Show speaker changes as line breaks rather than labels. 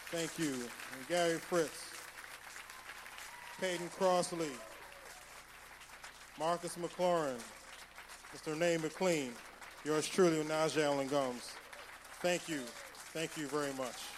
Thank you. And Gary Fritz, Peyton Crossley, Marcus McLaurin, Mr. Nay McLean, yours truly, Najee Allen Gums. Thank you. Thank you very much.